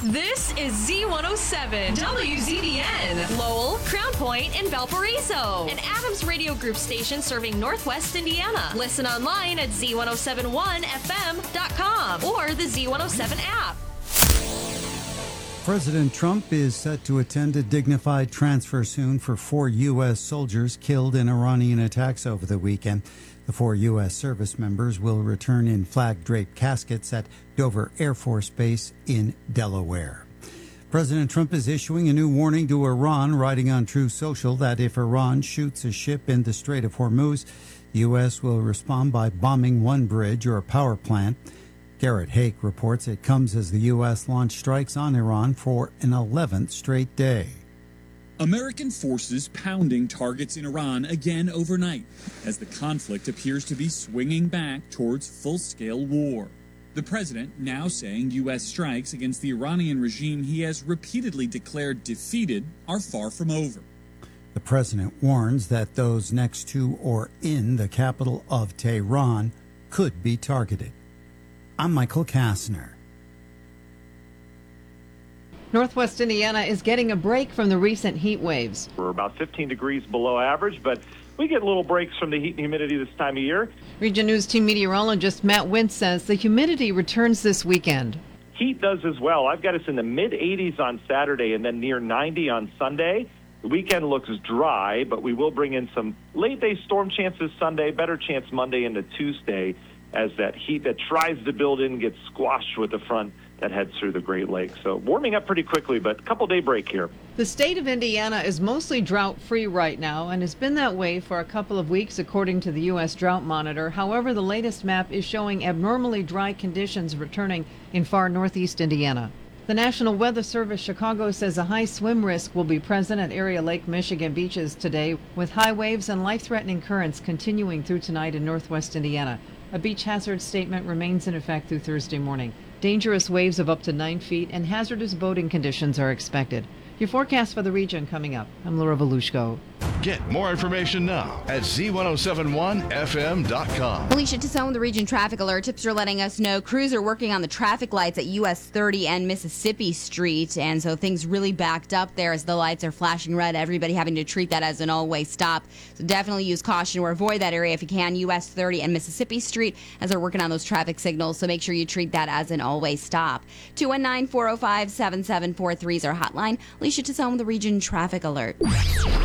This is Z107 WZDN, Lowell, Crown Point, and Valparaiso, an Adams Radio Group station serving Northwest Indiana. Listen online at Z1071FM.com or the Z107 app. President Trump is set to attend a dignified transfer soon for 4 U.S. soldiers killed in Iranian attacks over the weekend. The 4 U.S. service members will return in flag-draped caskets at Dover Air Force Base in Delaware. President Trump is issuing a new warning to Iran, writing on Truth Social that if Iran shoots a ship in the Strait of Hormuz, the U.S. will respond by bombing one bridge or a power plant. Garrett Hake reports it comes as the U.S. launched strikes on Iran for an 11th straight day. American forces pounding targets in Iran again overnight as the conflict appears to be swinging back towards full-scale war. The president now saying U.S. strikes against the Iranian regime he has repeatedly declared defeated are far from over. The president warns that those next to or in the capital of Tehran could be targeted. I'm Michael Kastner. Northwest Indiana is getting a break from the recent heat waves. We're about 15 degrees below average, but we get little breaks from the heat and humidity this time of year. Region News Team meteorologist Matt Wintz says the humidity returns this weekend. Heat does as well. I've got us in the mid-80s on Saturday and then near 90 on Sunday. The weekend looks dry, but we will bring in some late-day storm chances Sunday, better chance Monday into Tuesday, as that heat that tries to build in gets squashed with the front that heads through the Great Lakes. So warming up pretty quickly, but a couple-day break here. The state of Indiana is mostly drought-free right now and has been that way for a couple of weeks, according to the U.S. Drought Monitor. However, the latest map is showing abnormally dry conditions returning in far northeast Indiana. The National Weather Service Chicago says a high swim risk will be present at area Lake Michigan beaches today, with high waves and life-threatening currents continuing through tonight in northwest Indiana. A beach hazard statement remains in effect through Thursday morning. Dangerous waves of up to 9 feet and hazardous boating conditions are expected. Your forecast for the region coming up. I'm Laura Volushko. Get more information now at Z1071FM.com. Alicia Tassone, the region traffic alert. Tips are letting us know crews are working on the traffic lights at US 30 and Mississippi Street, and so things really backed up there as the lights are flashing red. Everybody having to treat that as an all-way stop. So definitely use caution or avoid that area if you can. US 30 and Mississippi Street as they're working on those traffic signals, so make sure you treat that as an all-way stop. 219-405-7743 is our hotline. Alicia Tassone, the region traffic alert.